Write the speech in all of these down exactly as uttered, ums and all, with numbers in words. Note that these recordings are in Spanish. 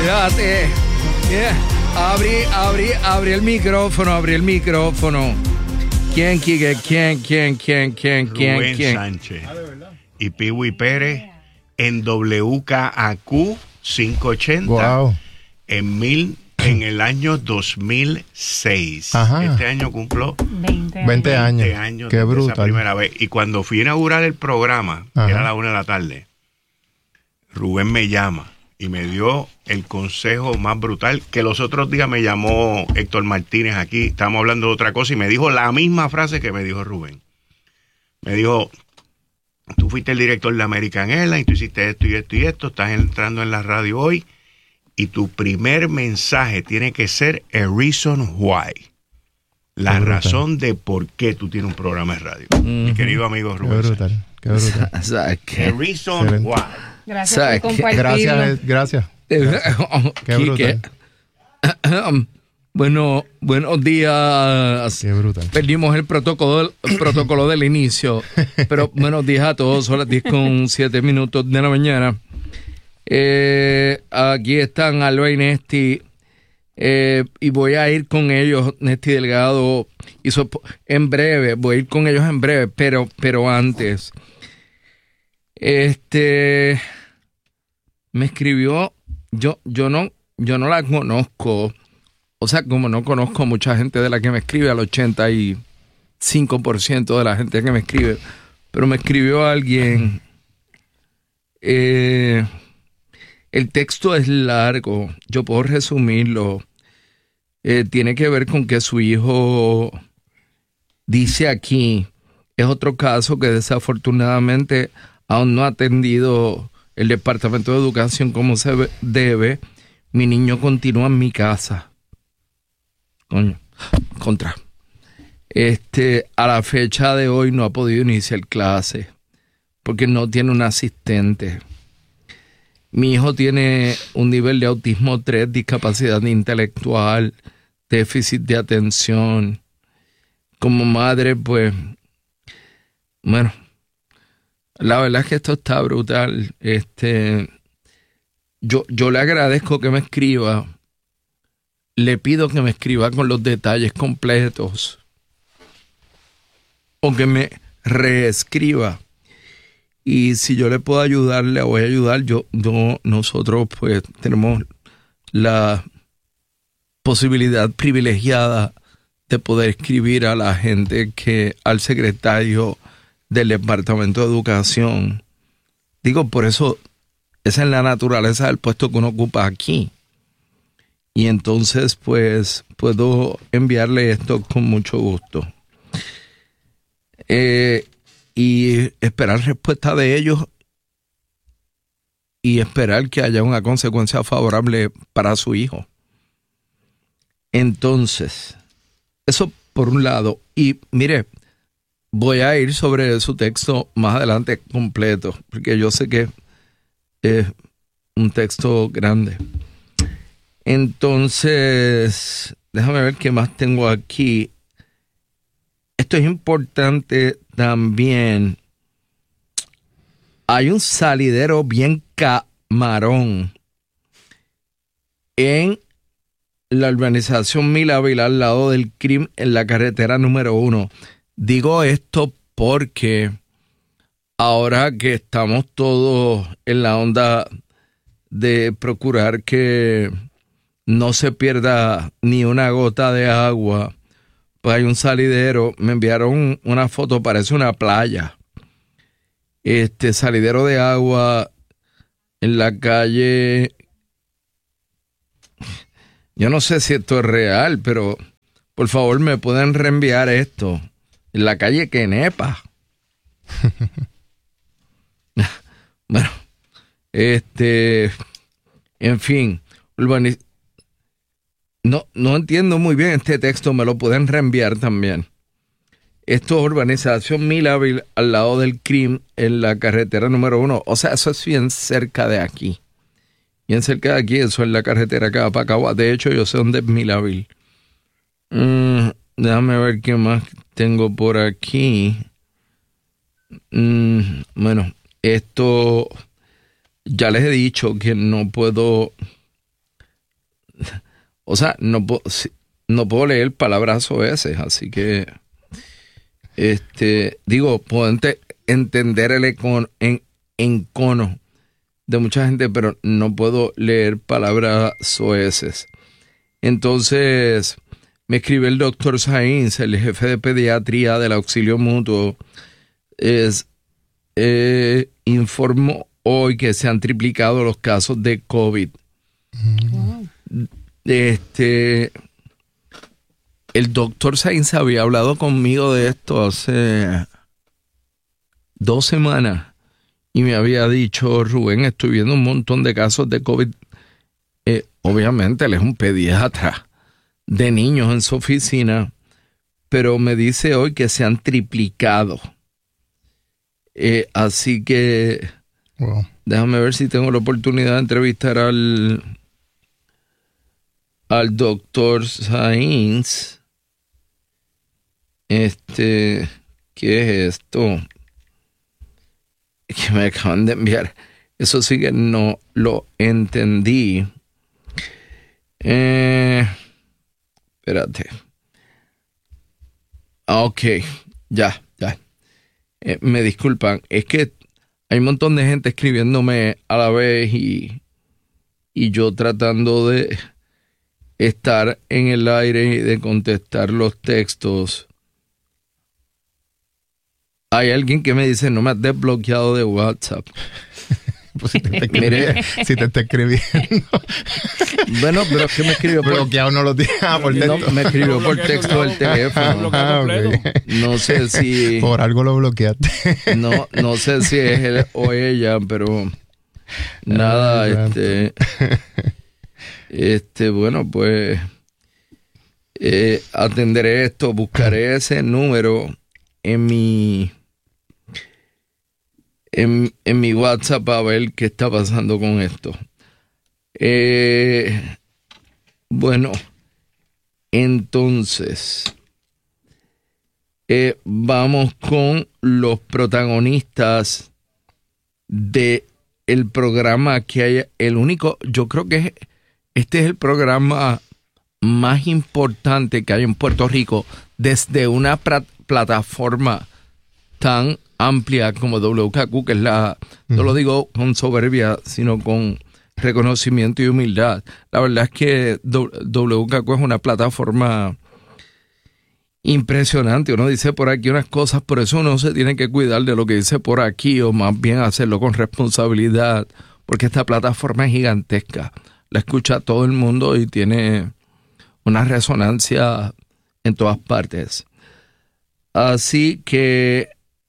Fíjate. Yeah. Abrí, abrí, abrí el micrófono, abrí el micrófono. ¿Quién, Quique? ¿Quién, quién, quién, quién, quién, Rubén quién? Sánchez y Piwi Pérez en W K A Q quinientos ochenta Wow. en mil en el año dos mil seis. Ajá. Este año cumplo veinte veinte años. veinte años Qué desde esa brutal. primera vez. Y cuando fui a inaugurar el programa, Ajá. que era a la una de la tarde, Rubén me llama y me dio el consejo más brutal, que los otros días me llamó Héctor Martínez aquí, estábamos hablando de otra cosa, y me dijo la misma frase que me dijo Rubén. Me dijo, tú fuiste el director de American Airlines, tú hiciste esto y esto y esto, estás entrando en la radio hoy, y tu primer mensaje tiene que ser a reason why. La Qué brutal. razón de por qué tú tienes un programa de radio. Uh-huh. Mi querido amigo Qué Rubén. brutal. Qué brutal. ¿Sabes A qué? reason Excelente. why. Gracias ¿Sabes por qué? compartirlo. Gracias, gracias. Qué Quique. Bueno, buenos días. Qué brutal. Perdimos el protocolo, el protocolo del inicio, pero buenos días a todos. Son las diez con siete minutos de la mañana. Eh, aquí están Alba y Nesti, eh, y voy a ir con ellos. Nesti Delgado hizo en breve, voy a ir con ellos en breve, pero, pero antes, este, me escribió, yo, yo no, yo no la conozco. O sea, como no conozco mucha gente de la que me escribe, al ochenta y cinco por ciento de la gente que me escribe, pero me escribió alguien. Eh, el texto es largo, yo puedo resumirlo. Eh, tiene que ver con que su hijo dice aquí, es otro caso que desafortunadamente aún no ha atendido el Departamento de Educación como se debe. Mi niño continúa en mi casa. Coño, contra. Este, a la fecha de hoy no ha podido iniciar clase porque no tiene un asistente. Mi hijo tiene un nivel de autismo tres, discapacidad intelectual, déficit de atención. Como madre, pues, bueno, la verdad es que esto está brutal. Este, yo, yo le agradezco que me escriba. Le pido que me escriba con los detalles completos o que me reescriba. Y si yo le puedo ayudar, le voy a ayudar. Yo, yo, nosotros pues tenemos la posibilidad privilegiada de poder escribir a la gente que, al secretario del Departamento de Educación. Digo, por eso, esa es la naturaleza del puesto que uno ocupa aquí. Y entonces, pues, puedo enviarle esto con mucho gusto. Eh, y esperar respuesta de ellos y esperar que haya una consecuencia favorable para su hijo. Entonces, eso por un lado. Y mire, voy a ir sobre su texto más adelante completo, porque yo sé que es un texto grande. Entonces, déjame ver qué más tengo aquí. Esto es importante también. Hay un salidero bien camarón en la urbanización Milaville, al lado del C R I M, en la carretera número uno. Digo esto porque ahora que estamos todos en la onda de procurar que no se pierda ni una gota de agua, pues hay un salidero. Me enviaron una foto, parece una playa. Este salidero de agua en la calle, yo no sé si esto es real, pero por favor me pueden reenviar esto. En la calle Quenepa. Bueno, este, en fin, urbaniz- no, no entiendo muy bien este texto, me lo pueden reenviar también. Esto es urbanización Milaville, al lado del C R I M, en la carretera número uno. O sea, eso es bien cerca de aquí. Bien cerca de aquí, eso es la carretera que va para Cagua. De hecho, yo sé dónde es Milaville. Mm, déjame ver qué más tengo por aquí. Mm, bueno, esto ya les he dicho que no puedo o sea, no puedo, no puedo leer palabras soeces, así que, este, digo, puedo ente, entender el encono, en, encono de mucha gente, pero no puedo leer palabras soeces. Entonces, me escribe el doctor Sainz, el jefe de pediatría del auxilio mutuo, es, eh, informó hoy que se han triplicado los casos de COVID. Wow. Este, el doctor Sainz había hablado conmigo de esto hace dos semanas y me había dicho, Rubén, estoy viendo un montón de casos de COVID. Eh, obviamente él es un pediatra de niños en su oficina, pero me dice hoy que se han triplicado. Eh, así que wow. Déjame ver si tengo la oportunidad de entrevistar al al doctor Sainz. Este, ¿qué es esto? Que me acaban de enviar. Eso sí que no lo entendí. Eh, espérate. Ok, ya, ya. Eh, me disculpan, es que hay un montón de gente escribiéndome a la vez y, y yo tratando de estar en el aire y de contestar los textos. Hay alguien que me dice, no me has desbloqueado de WhatsApp. Pues si te está escribiendo. si te está escribiendo. Bueno, pero es que me escribió por... Bloqueado no lo tiene por texto. No, me escribió por texto del teléfono. Ah, okay. No sé si... Por algo lo bloqueaste. No, no sé si es él o ella, pero... Nada, Ay, este... Este, bueno, pues... Eh, atenderé esto, buscaré ese número en mi... En, en mi WhatsApp a ver qué está pasando con esto. Eh, bueno, entonces eh, vamos con los protagonistas de el programa que hay, el único, yo creo que es, este es el programa más importante que hay en Puerto Rico desde una pra- plataforma tan amplia como W K Q, que es la, uh-huh. no lo digo con soberbia, sino con reconocimiento y humildad. La verdad es que W K Q es una plataforma impresionante. Uno dice por aquí unas cosas, por eso uno se tiene que cuidar de lo que dice por aquí, o más bien hacerlo con responsabilidad, porque esta plataforma es gigantesca. La escucha todo el mundo y tiene una resonancia en todas partes. Así que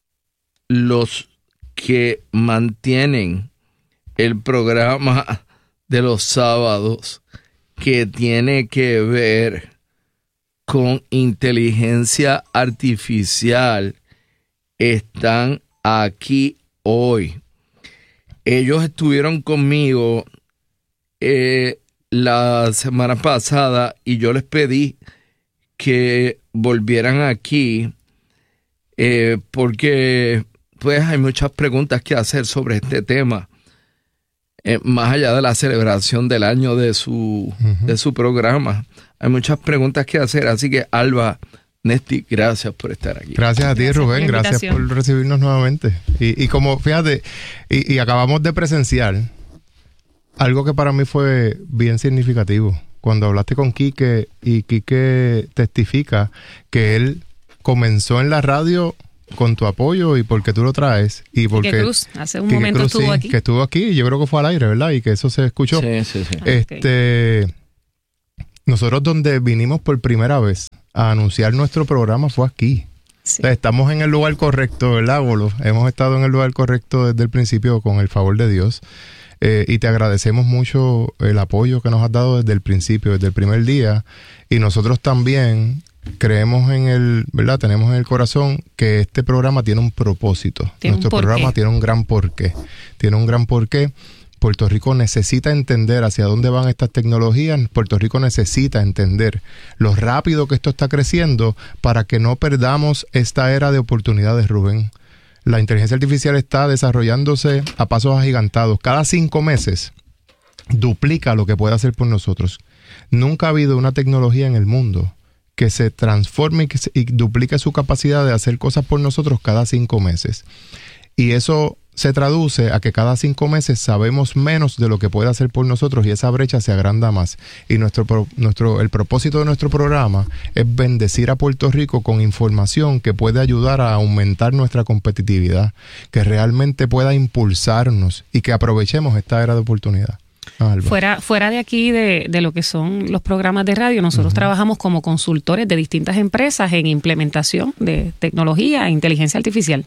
los que mantienen el programa de los sábados que tiene que ver con inteligencia artificial están aquí hoy. Ellos estuvieron conmigo eh, la semana pasada y yo les pedí que volvieran aquí eh, porque pues hay muchas preguntas que hacer sobre este tema, eh, más allá de la celebración del año de su, uh-huh. de su programa. Hay muchas preguntas que hacer, así que Alba, Nesti, gracias por estar aquí. Gracias a ti, gracias, Rubén, por gracias por recibirnos nuevamente. Y, y como, fíjate, y, y acabamos de presenciar algo que para mí fue bien significativo. Cuando hablaste con Quique, y Quique testifica que él comenzó en la radio con tu apoyo y porque tú lo traes y porque Quique Cruz hace un Quique momento Cruz, estuvo sí, aquí que estuvo aquí y yo creo que fue al aire, ¿verdad? Y que eso se escuchó. Sí, sí, sí. Este, okay. Nosotros donde vinimos por primera vez a anunciar nuestro programa fue aquí. Sí. O sea, estamos en el lugar correcto, ¿verdad, Bolo? Hemos estado en el lugar correcto desde el principio con el favor de Dios. Eh, y te agradecemos mucho el apoyo que nos has dado desde el principio, desde el primer día. Y nosotros también creemos en el, ¿verdad? Tenemos en el corazón que este programa tiene un propósito. ¿Tiene Nuestro un programa tiene un gran porqué. Tiene un gran porqué. Puerto Rico necesita entender hacia dónde van estas tecnologías. Puerto Rico necesita entender lo rápido que esto está creciendo para que no perdamos esta era de oportunidades, Rubén. La inteligencia artificial está desarrollándose a pasos agigantados. Cada cinco meses duplica lo que puede hacer por nosotros. Nunca ha habido una tecnología en el mundo que se transforme y, que se, y duplique su capacidad de hacer cosas por nosotros cada cinco meses. Y eso se traduce a que cada cinco meses sabemos menos de lo que puede hacer por nosotros y esa brecha se agranda más. Y nuestro, nuestro, el propósito de nuestro programa es bendecir a Puerto Rico con información que puede ayudar a aumentar nuestra competitividad, que realmente pueda impulsarnos y que aprovechemos esta era de oportunidad. Ah, fuera, fuera de aquí de, de lo que son los programas de radio, nosotros uh-huh. trabajamos como consultores de distintas empresas en implementación de tecnología e inteligencia artificial.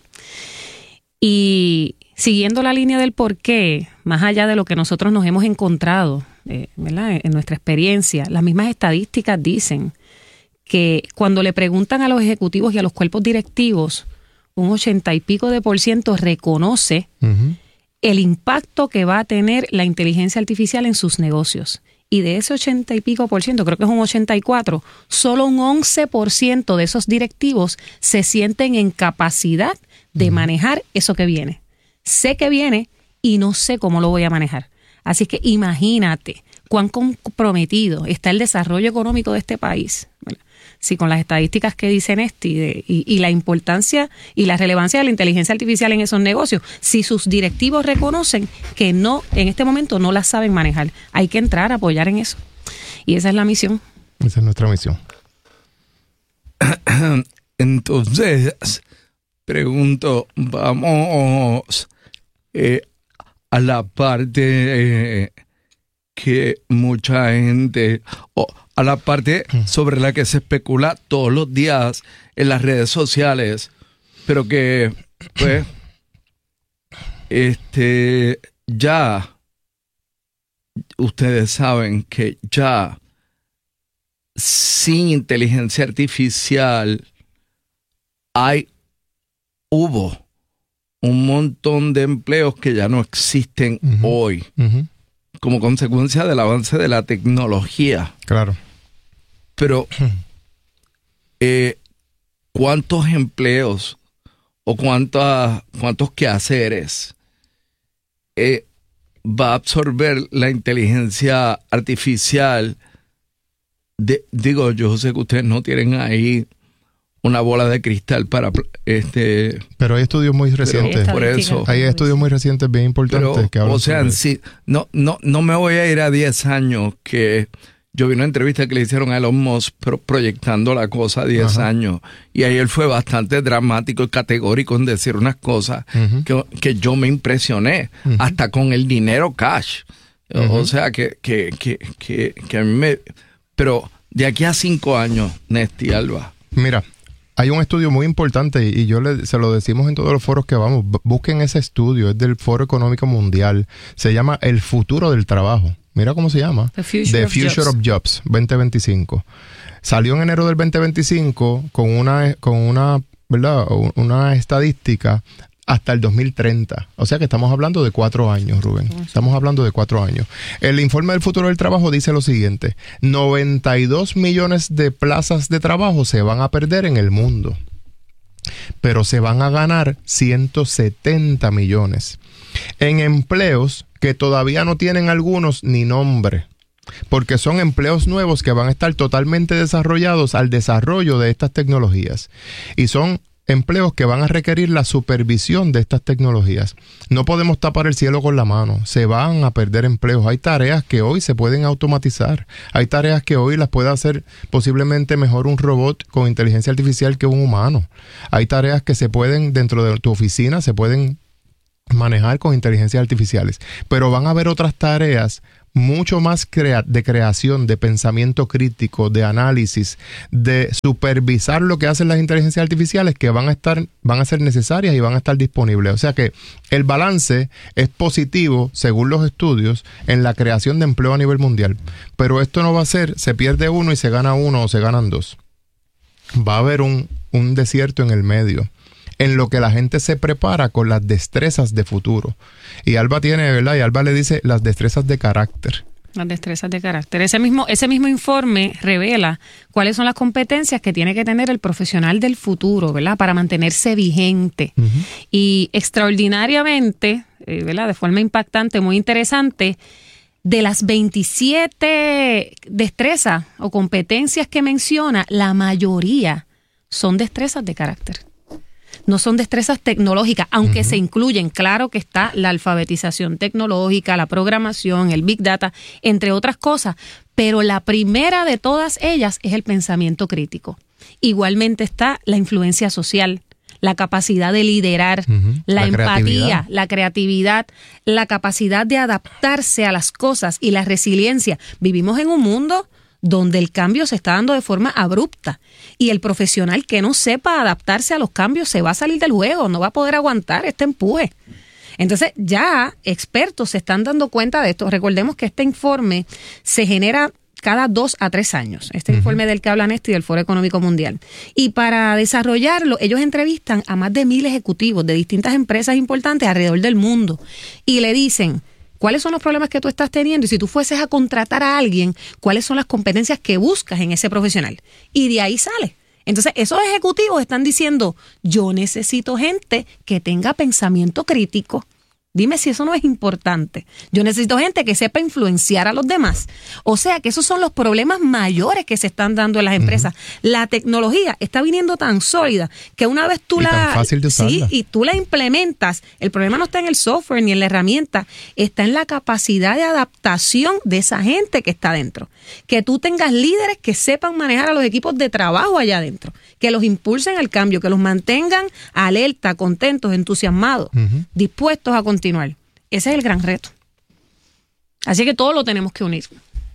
Y siguiendo la línea del por qué, más allá de lo que nosotros nos hemos encontrado, eh, ¿verdad? En nuestra experiencia, las mismas estadísticas dicen que cuando le preguntan a los ejecutivos y a los cuerpos directivos, un ochenta y pico de por ciento reconoce uh-huh. el impacto que va a tener la inteligencia artificial en sus negocios. Y de ese ochenta y pico por ciento, creo que es un ochenta y cuatro, solo un once por ciento de esos directivos se sienten en capacidad de manejar eso que viene. Sé que viene y no sé cómo lo voy a manejar. Así que imagínate cuán comprometido está el desarrollo económico de este país. ¿Verdad? Sí, con las estadísticas que dice Nesti de, y, y la importancia y la relevancia de la inteligencia artificial en esos negocios, si sus directivos reconocen que no, en este momento no las saben manejar, hay que entrar a apoyar en eso. Y esa es la misión. Esa es nuestra misión. Entonces, pregunto, vamos eh, a la parte eh, que mucha gente... Oh, a la parte sobre la que se especula todos los días en las redes sociales, pero que, pues, este, ya, ustedes saben que ya, sin inteligencia artificial, hay, hubo un montón de empleos que ya no existen uh-huh. hoy, uh-huh. como consecuencia del avance de la tecnología. Claro. Pero, eh, ¿cuántos empleos o cuántas, cuántos quehaceres eh, va a absorber la inteligencia artificial? De, digo, yo sé que ustedes no tienen ahí una bola de cristal para este. Pero hay estudios muy recientes. Por eso. Hay estudios muy recientes bien importantes pero, que hablan o sea, sobre... sí, no, no, no me voy a ir a diez años que yo vi una entrevista que le hicieron a Elon Musk pro, proyectando la cosa a diez Ajá. años. Y ahí él fue bastante dramático y categórico en decir unas cosas uh-huh. que, que yo me impresioné, uh-huh. hasta con el dinero cash. Uh-huh. O sea, que, que, que, que, que a mí me... Pero de aquí a cinco años, Nesti, Alba. Mira, hay un estudio muy importante y yo le, se lo decimos en todos los foros que vamos. Busquen ese estudio, es del Foro Económico Mundial. Se llama El Futuro del Trabajo. Mira cómo se llama. The Future, The of, Future Jobs. of Jobs veinte veinticinco. Salió en enero del veinte veinticinco con una, con una, ¿verdad? Una estadística hasta el dos mil treinta. O sea que estamos hablando de cuatro años, Rubén. Estamos hablando de cuatro años. El informe del futuro del trabajo dice lo siguiente. noventa y dos millones de plazas de trabajo se van a perder en el mundo. Pero se van a ganar ciento setenta millones. En empleos que todavía no tienen algunos ni nombre. Porque son empleos nuevos que van a estar totalmente desarrollados al desarrollo de estas tecnologías. Y son empleos que van a requerir la supervisión de estas tecnologías. No podemos tapar el cielo con la mano. Se van a perder empleos. Hay tareas que hoy se pueden automatizar. Hay tareas que hoy las puede hacer posiblemente mejor un robot con inteligencia artificial que un humano. Hay tareas que se pueden, dentro de tu oficina, se pueden manejar con inteligencias artificiales. Pero van a haber otras tareas mucho más crea- de creación, de pensamiento crítico, de análisis, de supervisar lo que hacen las inteligencias artificiales que van a estar, van a ser necesarias y van a estar disponibles. O sea que el balance es positivo, según los estudios, en la creación de empleo a nivel mundial. Pero esto no va a ser, se pierde uno y se gana uno o se ganan dos. Va a haber un, un desierto en el medio, en lo que la gente se prepara con las destrezas de futuro. Y Alba tiene, ¿verdad? Y Alba le dice las destrezas de carácter. Las destrezas de carácter. Ese mismo, ese mismo informe revela cuáles son las competencias que tiene que tener el profesional del futuro, ¿verdad? Para mantenerse vigente. Uh-huh. Y extraordinariamente, eh, ¿verdad? De forma impactante, muy interesante, De las veintisiete destrezas o competencias que menciona, la mayoría son destrezas de carácter. No son destrezas tecnológicas, aunque uh-huh. se incluyen, claro que está la alfabetización tecnológica, la programación, el Big Data, entre otras cosas, pero la primera de todas ellas es el pensamiento crítico. Igualmente está la influencia social, la capacidad de liderar, uh-huh. la, la empatía, creatividad. la creatividad, la capacidad de adaptarse a las cosas y la resiliencia. Vivimos en un mundo donde el cambio se está dando de forma abrupta y el profesional que no sepa adaptarse a los cambios se va a salir del juego, no va a poder aguantar este empuje. Entonces ya expertos se están dando cuenta de esto. Recordemos que este informe se genera cada dos a tres años, este uh-huh. informe del que habla Néstor y del Foro Económico Mundial. Y para desarrollarlo, ellos entrevistan a más de mil ejecutivos de distintas empresas importantes alrededor del mundo y le dicen cuáles son los problemas que tú estás teniendo y si tú fueses a contratar a alguien, cuáles son las competencias que buscas en ese profesional. Y de ahí sale. Entonces, esos ejecutivos están diciendo, yo necesito gente que tenga pensamiento crítico. Dime si eso no es importante. Yo necesito gente que sepa influenciar a los demás. O sea, que esos son los problemas mayores que se están dando en las empresas. Uh-huh. La tecnología está viniendo tan sólida que una vez tú y la... tan fácil de usarla. Sí, y tú la implementas. El problema no está en el software ni en la herramienta. Está en la capacidad de adaptación de esa gente que está dentro. Que tú tengas líderes que sepan manejar a los equipos de trabajo allá adentro. Que los impulsen al cambio, que los mantengan alerta, contentos, entusiasmados, uh-huh. dispuestos a continuar. Ese es el gran reto. Así que todos lo tenemos que unir.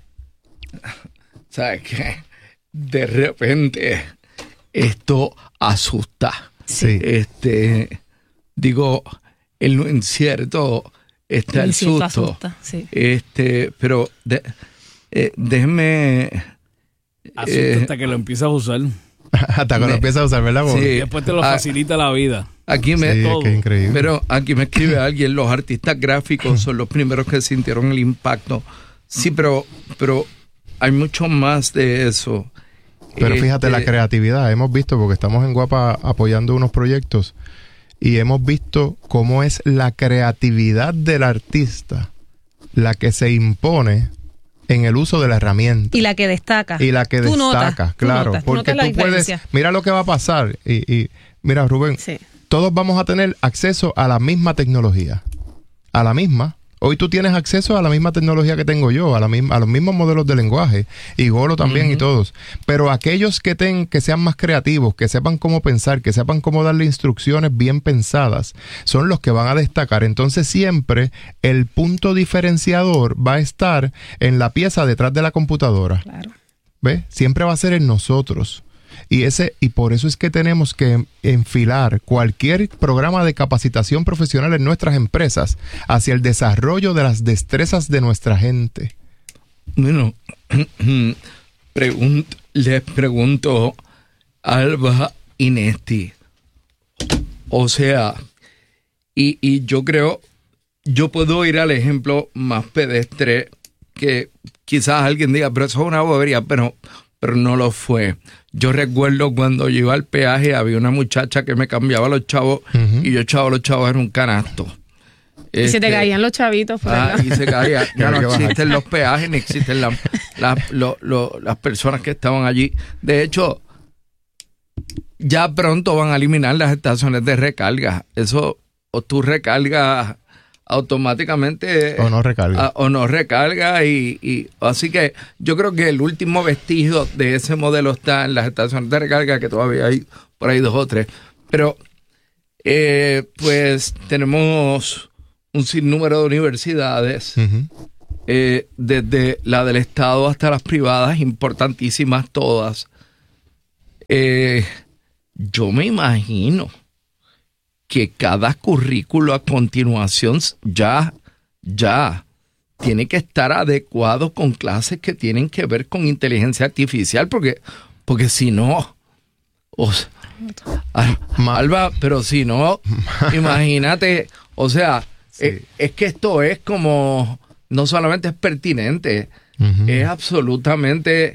¿Sabes qué? De repente esto asusta. Sí. Este, digo, en lo incierto está el, el susto. Asusta, sí. Este, pero de, eh, déjeme. Asusta eh, hasta que lo empiezas a usar. Hasta que lo empiezas a usar, ¿verdad? Sí, y después te lo facilita a, la vida. Aquí me, sí, es que es increíble. Pero aquí me escribe alguien, los artistas gráficos son los primeros que sintieron el impacto. Sí, pero, pero hay mucho más de eso. Pero fíjate, este, la creatividad, hemos visto, porque estamos en Guapa apoyando unos proyectos, y hemos visto cómo es la creatividad del artista la que se impone en el uso de la herramienta. Y la que destaca. Y la que tú destaca, notas, claro. Tú notas, porque tú, tú puedes, mira lo que va a pasar. Y, y mira, Rubén, sí. todos vamos a tener acceso a la misma tecnología. A la misma. Hoy tú tienes acceso a la misma tecnología que tengo yo, a la misma, a los mismos modelos de lenguaje, y Golo también uh-huh. y todos. Pero aquellos que ten, que sean más creativos, que sepan cómo pensar, que sepan cómo darle instrucciones bien pensadas, son los que van a destacar. Entonces siempre el punto diferenciador va a estar en la pieza detrás de la computadora. Claro. ¿Ves? Siempre va a ser en nosotros. Y ese y por eso es que tenemos que enfilar cualquier programa de capacitación profesional en nuestras empresas hacia el desarrollo de las destrezas de nuestra gente. Bueno, pregun- les pregunto, Alba y Nesti, o sea, y, y yo creo, yo puedo ir al ejemplo más pedestre que quizás alguien diga, pero eso es una bobería, pero, pero no lo fue. Yo recuerdo cuando yo iba al peaje, había una muchacha que me cambiaba los chavos uh-huh. y yo echaba los chavos en un canasto. Y este, se te caían los chavitos. Ah, y se caían. Ya no existen los peajes, ni existen la, la, lo, lo, las personas que estaban allí. De hecho, ya pronto van a eliminar las estaciones de recarga. Eso, o tú recargas automáticamente o no recarga a, o no recarga y, y así que yo creo que el último vestigio de ese modelo está en las estaciones de recarga, que todavía hay por ahí dos o tres, pero eh, pues tenemos un sinnúmero de universidades uh-huh. eh, desde la del Estado hasta las privadas, importantísimas todas. eh, yo me imagino que cada currículo a continuación ya, ya tiene que estar adecuado con clases que tienen que ver con inteligencia artificial, porque, porque si no, o sea, Alba, pero si no, imagínate, o sea, sí. es, es que esto es como, no solamente es pertinente, uh-huh. es absolutamente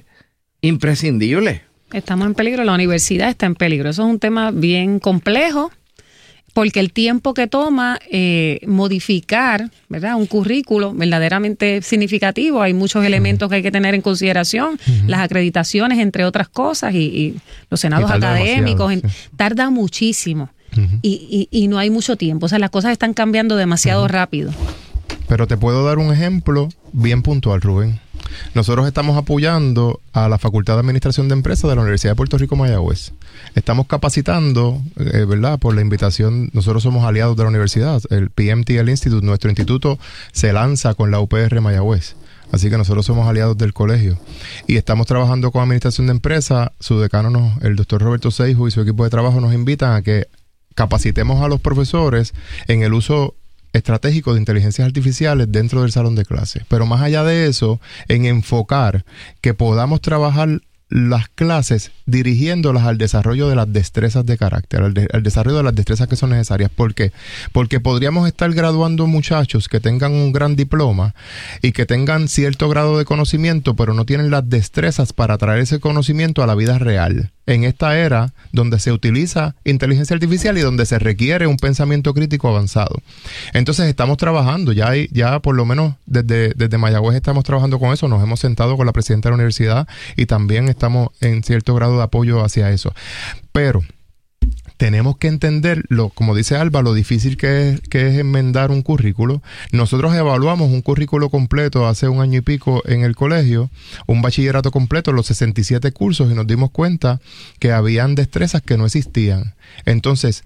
imprescindible. Estamos en peligro, la universidad está en peligro, eso es un tema bien complejo. porque el tiempo que toma eh, modificar, ¿verdad?, un currículo verdaderamente significativo, hay muchos elementos que hay que tener en consideración, uh-huh. las acreditaciones, entre otras cosas, y, y los senados y académicos, en, sí. tarda muchísimo, uh-huh. y, y, y no hay mucho tiempo, o sea, las cosas están cambiando demasiado uh-huh. rápido. Pero te puedo dar un ejemplo bien puntual, Rubén. Nosotros estamos apoyando a la Facultad de Administración de Empresas de la Universidad de Puerto Rico, Mayagüez. Estamos capacitando, eh, ¿verdad? Por la invitación, nosotros somos aliados de la universidad, el P M T L Institute, nuestro instituto se lanza con la U P R Mayagüez. Así que nosotros somos aliados del colegio. Y estamos trabajando con Administración de Empresas. Su decano, nos, el doctor Roberto Seijo y su equipo de trabajo nos invitan a que capacitemos a los profesores en el uso estratégico de inteligencias artificiales dentro del salón de clase. Pero más allá de eso, en enfocar que podamos trabajar las clases dirigiéndolas al desarrollo de las destrezas de carácter, al, de, al desarrollo de las destrezas que son necesarias. ¿Por qué? Porque podríamos estar graduando muchachos que tengan un gran diploma y que tengan cierto grado de conocimiento, pero no tienen las destrezas para traer ese conocimiento a la vida real. En esta era donde se utiliza inteligencia artificial y donde se requiere un pensamiento crítico avanzado. Entonces estamos trabajando, ya hay, ya por lo menos desde, desde Mayagüez estamos trabajando con eso, nos hemos sentado con la presidenta de la universidad y también estamos en cierto grado de apoyo hacia eso. Pero tenemos que entender, lo, como dice Alba, lo difícil que es, que es enmendar un currículo. Nosotros evaluamos un currículo completo hace un año y pico en el colegio, un bachillerato completo, los sesenta y siete cursos, y nos dimos cuenta que habían destrezas que no existían. Entonces,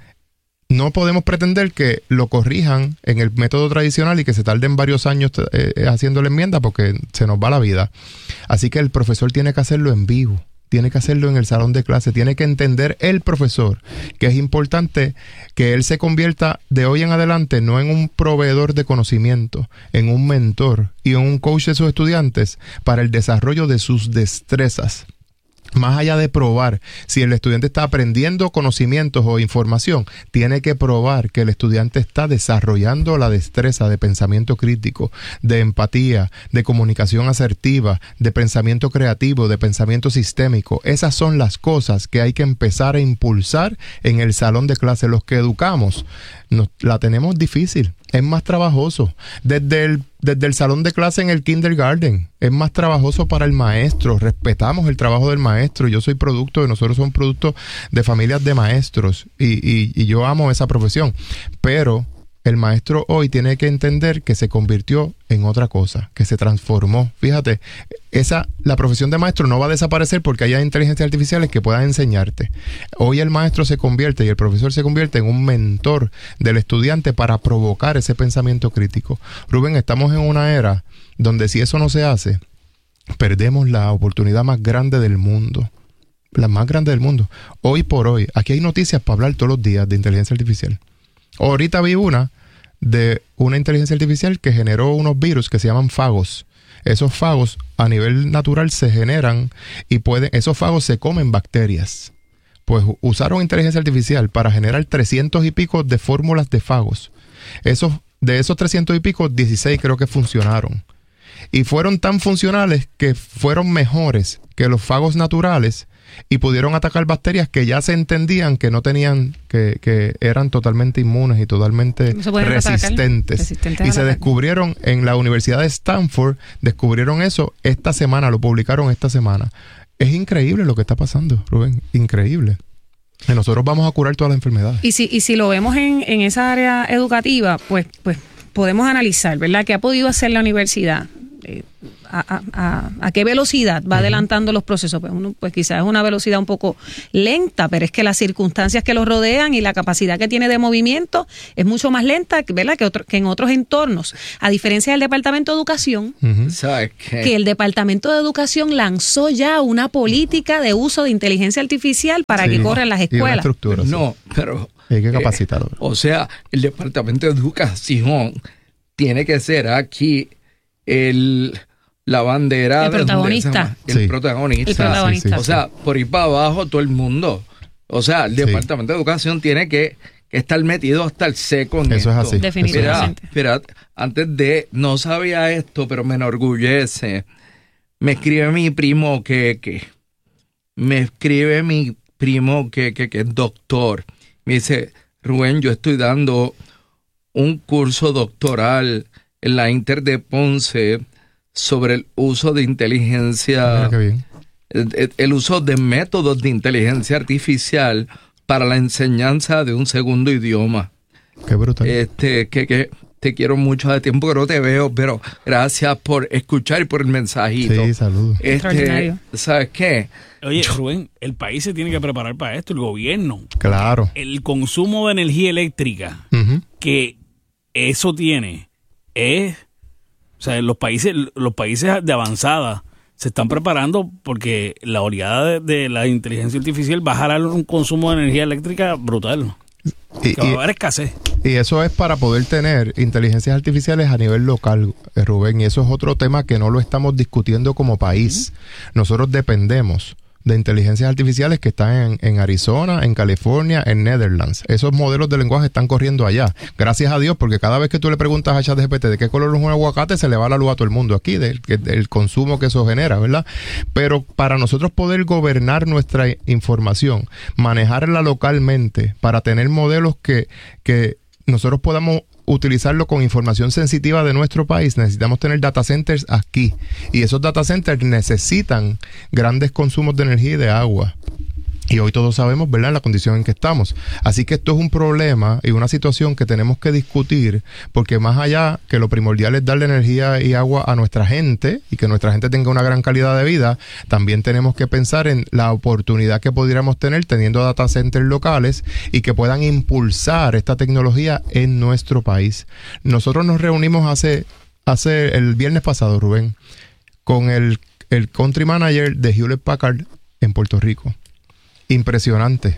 no podemos pretender que lo corrijan en el método tradicional y que se tarden varios años eh, haciendo la enmienda porque se nos va la vida. Así que el profesor tiene que hacerlo en vivo. Tiene que hacerlo en el salón de clase, tiene que entender el profesor que es importante que él se convierta de hoy en adelante no en un proveedor de conocimiento, en un mentor y en un coach de sus estudiantes para el desarrollo de sus destrezas. Más allá de probar si el estudiante está aprendiendo conocimientos o información, tiene que probar que el estudiante está desarrollando la destreza de pensamiento crítico, de empatía, de comunicación asertiva, de pensamiento creativo, de pensamiento sistémico. Esas son las cosas que hay que empezar a impulsar en el salón de clase. Los que educamos, nos, la tenemos difícil. Es más trabajoso. Desde el, desde el salón de clase en el kindergarten, es más trabajoso para el maestro. Respetamos el trabajo del maestro. Yo soy producto, de nosotros somos producto de familias de maestros y, y, y yo amo esa profesión. Pero el maestro hoy tiene que entender que se convirtió en otra cosa, que se transformó. Fíjate, esa, la profesión de maestro no va a desaparecer porque haya inteligencias artificiales que puedan enseñarte. Hoy el maestro se convierte y el profesor se convierte en un mentor del estudiante para provocar ese pensamiento crítico. Rubén, estamos en una era donde si eso no se hace, perdemos la oportunidad más grande del mundo. La más grande del mundo. Hoy por hoy, aquí hay noticias para hablar todos los días de inteligencia artificial. Ahorita vi una de una inteligencia artificial que generó unos virus que se llaman fagos. Esos fagos a nivel natural se generan y pueden, esos fagos se comen bacterias. Pues usaron inteligencia artificial para generar trescientos y pico de fórmulas de fagos. Esos, de esos trescientos y pico, dieciséis creo que funcionaron. Y fueron tan funcionales que fueron mejores que los fagos naturales y pudieron atacar bacterias que ya se entendían que no tenían, que, que eran totalmente inmunes y totalmente resistentes. resistentes. Y se descubrieron en la Universidad de Stanford, descubrieron eso esta semana, lo publicaron esta semana. Es increíble lo que está pasando, Rubén, increíble. Y nosotros vamos a curar todas las enfermedades. Y si, y si lo vemos en, en esa área educativa, pues, pues podemos analizar, ¿verdad? ¿Qué ha podido hacer la universidad? Eh, a, a, a qué velocidad va adelantando los procesos. Pues, uno, pues quizás es una velocidad un poco lenta, pero es que las circunstancias que los rodean y la capacidad que tiene de movimiento es mucho más lenta, ¿verdad?, que, otro, que en otros entornos. A diferencia del Departamento de Educación, uh-huh. ¿Sabes qué? Que el Departamento de Educación lanzó ya una política de uso de inteligencia artificial para sí, que corran las escuelas. No, pero hay que capacitarlo. Eh, o sea, el Departamento de Educación tiene que ser aquí el la bandera el protagonista de, el, sí. protagonista. el protagonista sí, sí. O sea, por ir para abajo todo el mundo, o sea, el sí. Departamento de Educación tiene que, que estar metido hasta el seco en eso esto. Es así. Definitivamente. Mira, mira, antes de, no sabía esto, pero me enorgullece, me escribe mi primo que, que me escribe mi primo que, que, que es doctor, me dice: Rubén, yo estoy dando un curso doctoral en la Inter de Ponce sobre el uso de inteligencia, Ah, qué bien. el, el uso de métodos de inteligencia artificial para la enseñanza de un segundo idioma. Qué brutal. Este, que, que te quiero mucho, de tiempo que no te veo, pero gracias por escuchar y por el mensajito. Sí, saludos. Este, Extraordinario. ¿sabes qué? Oye, Rubén, el país se tiene que preparar para esto, el gobierno. Claro. El consumo de energía eléctrica Ujú. que eso tiene es, o sea, los países, los países de avanzada se están preparando porque la oleada de, de la inteligencia artificial va a jalar un consumo de energía eléctrica brutal. Y, Que va a y- haber escasez. y eso es para poder tener inteligencias artificiales a nivel local, eh, Rubén. Y eso es otro tema que no lo estamos discutiendo como país. Nosotros dependemos de inteligencias artificiales que están en, en Arizona, en California, en Netherlands. Esos modelos de lenguaje están corriendo allá. Gracias a Dios, porque cada vez que tú le preguntas a ChatGPT de qué color es un aguacate, se le va la luz a todo el mundo aquí, del, del consumo que eso genera, ¿verdad? Pero para nosotros poder gobernar nuestra información, manejarla localmente, para tener modelos que, que nosotros podamos utilizarlo con información sensitiva de nuestro país, necesitamos tener data centers aquí. Y esos data centers necesitan grandes consumos de energía y de agua. Y hoy todos sabemos, ¿verdad?, la condición en que estamos. Así que esto es un problema y una situación que tenemos que discutir, porque más allá que lo primordial es darle energía y agua a nuestra gente y que nuestra gente tenga una gran calidad de vida, también tenemos que pensar en la oportunidad que pudiéramos tener teniendo data centers locales y que puedan impulsar esta tecnología en nuestro país. Nosotros nos reunimos hace, hace el viernes pasado, Rubén, con el, el country manager de Hewlett Packard en Puerto Rico. Impresionante.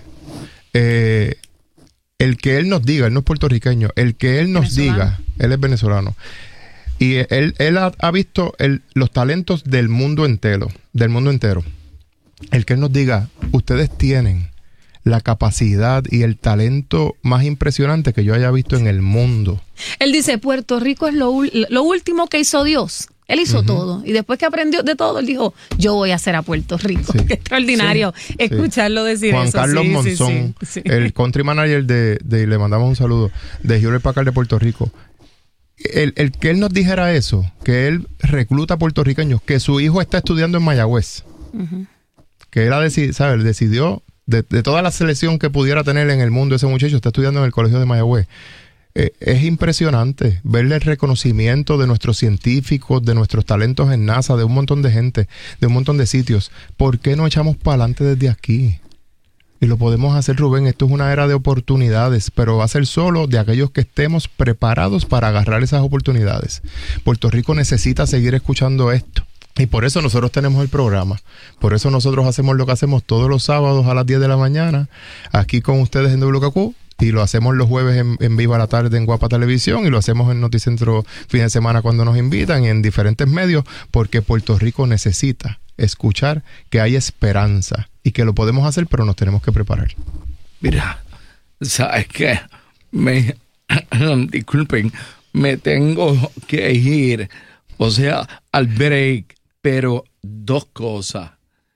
Eh, el que él nos diga, él no es puertorriqueño, el que él nos diga, él es venezolano. Y él, él ha, ha visto el, los talentos del mundo entero, del mundo entero. El que él nos diga, ustedes tienen la capacidad y el talento más impresionante que yo haya visto en el mundo. Él dice, Puerto Rico es lo, ul- lo último que hizo Dios. Él hizo uh-huh. todo. Y después que aprendió de todo, él dijo, yo voy a hacer a Puerto Rico. Sí. Qué extraordinario Sí. escucharlo decir Juan eso. Carlos sí, Monzón, sí, sí, sí. el country manager de, de, le mandamos un saludo, de Hewlett Packard de Puerto Rico. El, el que él nos dijera eso, que él recluta puertorriqueños, que su hijo está estudiando en Mayagüez, uh-huh. que él ha decidido, ¿sabes? Decidió, de, de toda la selección que pudiera tener en el mundo, ese muchacho está estudiando en el colegio de Mayagüez. Eh, es impresionante verle el reconocimiento de nuestros científicos, de nuestros talentos en NASA, de un montón de gente, de un montón de sitios. ¿Por qué no echamos para adelante desde aquí? Y lo podemos hacer, Rubén. Esto es una era de oportunidades, pero va a ser solo de aquellos que estemos preparados para agarrar esas oportunidades. Puerto Rico necesita seguir escuchando esto. Y por eso nosotros tenemos el programa. Por eso nosotros hacemos lo que hacemos todos los sábados a las diez de la mañana, aquí con ustedes en W K Q. Y lo hacemos los jueves en, en Viva la Tarde en Guapa Televisión, y lo hacemos en Noticentro fin de semana cuando nos invitan, y en diferentes medios, porque Puerto Rico necesita escuchar que hay esperanza y que lo podemos hacer, pero nos tenemos que preparar. Mira, ¿sabes qué? Me, disculpen, me tengo que ir, o sea, al break, pero dos cosas.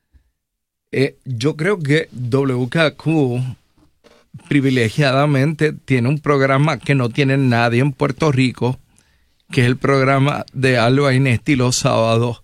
Eh, yo creo que W K Q privilegiadamente tiene un programa que no tiene nadie en Puerto Rico, que es el programa de Alba Inesti los sábados,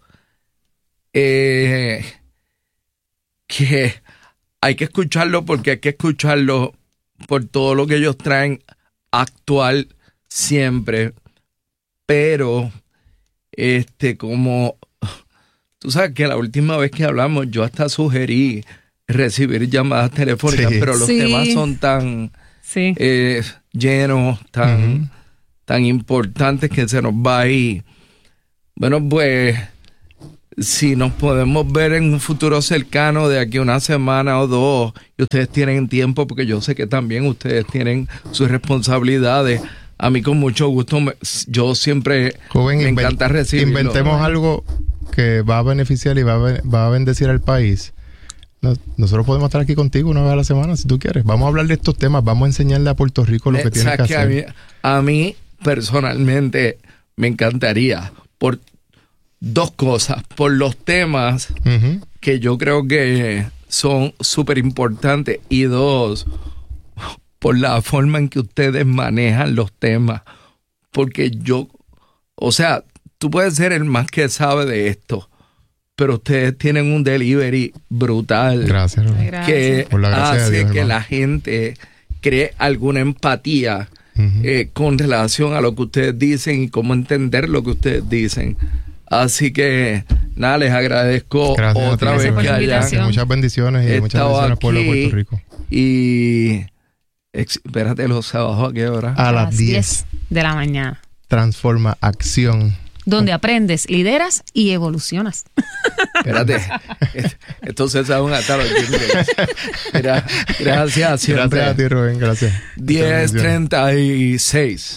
eh, que hay que escucharlo porque hay que escucharlo por todo lo que ellos traen actual siempre, pero este como tú sabes que la última vez que hablamos yo hasta sugerí recibir llamadas telefónicas, sí. pero los sí. temas son tan sí. eh, llenos, tan, uh-huh. tan importantes que se nos va ahí. Bueno, pues, si nos podemos ver en un futuro cercano, de aquí a una semana o dos, y ustedes tienen tiempo, porque yo sé que también ustedes tienen sus responsabilidades, a mí con mucho gusto, me, yo siempre Joven, me invent- encanta recibirlo. Inventemos ¿no? algo que va a beneficiar y va a, va a bendecir al país. Nosotros podemos estar aquí contigo una vez a la semana, si tú quieres. Vamos a hablar de estos temas, vamos a enseñarle a Puerto Rico lo que tiene que, que hacer. A mí, a mí, personalmente, me encantaría, por dos cosas. Por los temas uh-huh. que yo creo que son súper importantes, y dos, por la forma en que ustedes manejan los temas. Porque yo, o sea, tú puedes ser el más que sabe de esto, pero ustedes tienen un delivery brutal. Gracias, que por la gracia hace de Dios, que hermano. la gente cree alguna empatía uh-huh. eh, con relación a lo que ustedes dicen y cómo entender lo que ustedes dicen. Así que, nada, les agradezco Gracias otra vez que hayan muchas bendiciones y muchas bendiciones al pueblo de Puerto Rico. Y ex, espérate, los sábados, ¿a qué hora? A, a las diez de la mañana. Transforma Acción. Donde aprendes, lideras y evolucionas. Espérate, entonces a una tarde. Mira, gracias siempre. Gracias a ti, Rubén, gracias. diez treinta y seis.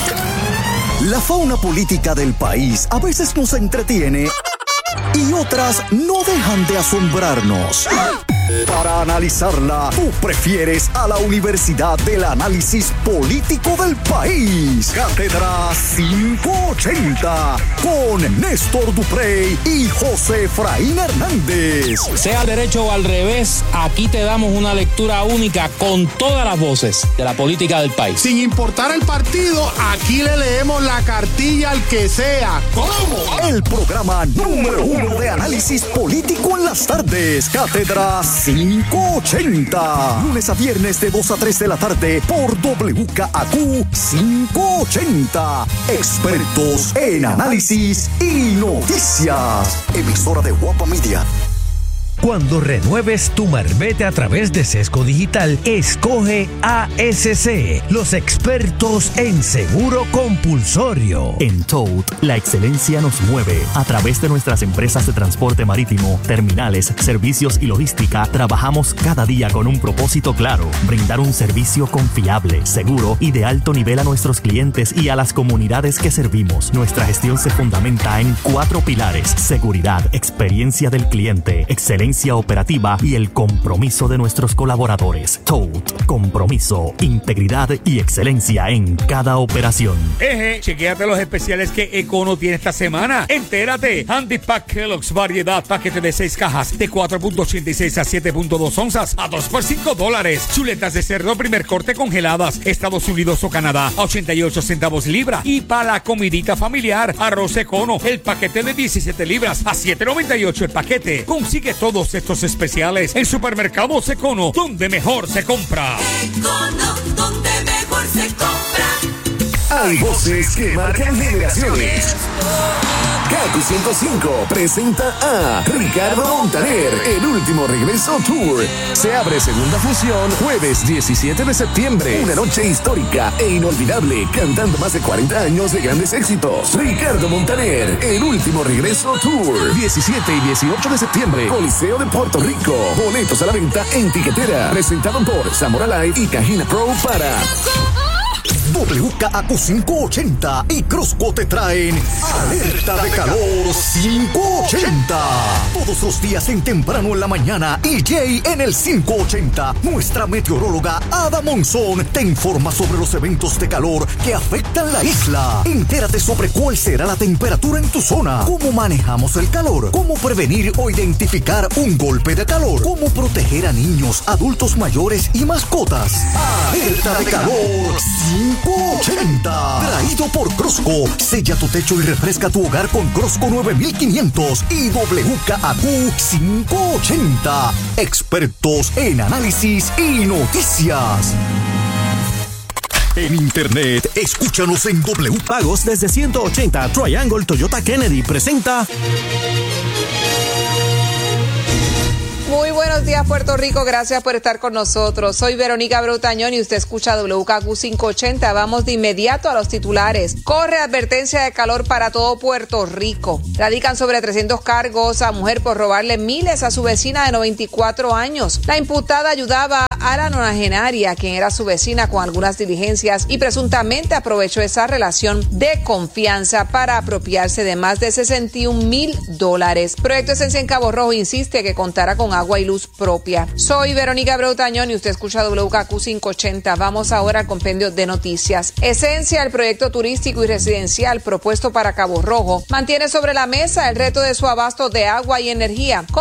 La fauna política del país a veces nos entretiene y otras no dejan de asombrarnos. Para analizarla, tú prefieres a la Universidad del Análisis Político del País. Cátedra quinientos ochenta con Néstor Duprey y José Efraín Hernández. Sea al derecho o al revés, aquí te damos una lectura única con todas las voces de la política del país. Sin importar el partido, aquí le leemos la cartilla al que sea. ¿Cómo? El programa número uno de análisis político en las tardes. Cátedra quinientos ochenta. Lunes a viernes de dos a tres de la tarde por W K A Q quinientos ochenta. Expertos en análisis y noticias. Emisora de Guapa Media. Cuando renueves tu marbete a través de Sesco Digital, escoge A S C, los expertos en seguro compulsorio. En Toad, la excelencia nos mueve. A través de nuestras empresas de transporte marítimo, terminales, servicios y logística, trabajamos cada día con un propósito claro: brindar un servicio confiable, seguro y de alto nivel a nuestros clientes y a las comunidades que servimos. Nuestra gestión se fundamenta en cuatro pilares: seguridad, experiencia del cliente, excelencia operativa y el compromiso de nuestros colaboradores. Toad, compromiso, integridad y excelencia en cada operación. Eje, chequéate los especiales que Econo tiene esta semana. Entérate. Handy Pack Kellogg's variedad, paquete de seis cajas de cuatro punto ochenta y seis a siete punto dos onzas a dos por cinco dólares. Chuletas de cerdo primer corte congeladas, Estados Unidos o Canadá, a ochenta y ocho centavos libra. Y para la comidita familiar, arroz Econo, el paquete de diecisiete libras a siete noventa y ocho el paquete. Consigue todos estos especiales en Supermercados Econo, donde mejor se compra. Econo, donde mejor se compra. Hay voces que marcan generaciones. Kaku ciento cinco presenta a Ricardo Montaner, El Último Regreso Tour. Se abre segunda función jueves diecisiete de septiembre. Una noche histórica e inolvidable, cantando más de cuarenta años de grandes éxitos. Ricardo Montaner, El Último Regreso Tour. diecisiete y dieciocho de septiembre, Coliseo de Puerto Rico. Boletos a la venta en Tiquetera. Presentado por Zamora Live y Cajina Pro para W K A Q quinientos ochenta y Crosco te traen Alerta de Calor quinientos ochenta. Todos los días en temprano en la mañana, E J en el quinientos ochenta. Nuestra meteoróloga Ada Monzón te informa sobre los eventos de calor que afectan la isla. Entérate sobre cuál será la temperatura en tu zona, cómo manejamos el calor, cómo prevenir o identificar un golpe de calor, cómo proteger a niños, adultos mayores y mascotas. Alerta de Calor quinientos ochenta. Traído por Crosco. Sella tu techo y refresca tu hogar con Crosco nueve mil quinientos y W K A Q quinientos ochenta. Expertos en análisis y noticias. En internet, escúchanos en W. Pagos desde ciento ochenta. Triangle Toyota Kennedy presenta. Muy buenos días, Puerto Rico. Gracias por estar con nosotros. Soy Verónica Brutañón y usted escucha W K Q quinientos ochenta. Vamos de inmediato a los titulares. Corre advertencia de calor para todo Puerto Rico. Radican sobre trescientos cargos a mujer por robarle miles a su vecina de noventa y cuatro años. La imputada ayudaba a la nonagenaria, quien era su vecina, con algunas diligencias y presuntamente aprovechó esa relación de confianza para apropiarse de más de sesenta y un mil dólares. Proyecto Esencia en Cabo Rojo insiste que contará con agua y luz propia. Soy Verónica Brutañón y usted escucha W K Q quinientos ochenta. Vamos ahora al compendio de noticias. Esencia, el proyecto turístico y residencial propuesto para Cabo Rojo, mantiene sobre la mesa el reto de su abasto de agua y energía.